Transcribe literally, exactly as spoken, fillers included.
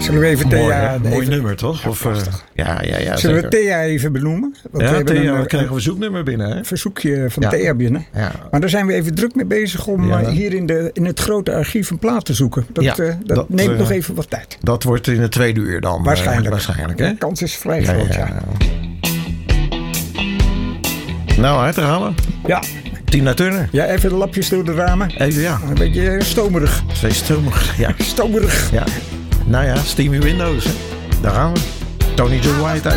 Zullen we even Mooi, Thea... mooi even, nummer, toch? Ja, Of, uh, ja, ja, ja. Zullen zeker. we Thea even benoemen? Want ja, we hebben Thea, een, we krijgen een een verzoeknummer binnen, hè? verzoekje van ja. Thea binnen. Ja. Maar daar zijn we even druk mee bezig om Ja. uh, hier in, de, in het grote archief een plaat te zoeken. Dat, Ja, uh, dat, dat, neemt uh, nog even wat tijd. Dat wordt in het tweede uur dan. Waarschijnlijk. Uh, waarschijnlijk, hè? De kans is vrij Ja, groot, ja, ja. ja. Nou, uit te halen. Ja. Tina Turner. Ja, even de lapjes door de ramen. Even, ja. Een beetje stomerig. Steeds stomig. Ja. Stomerig. Ja. Nou ja, Steamy Windows. Hè. Daar gaan we. Tony Joe White.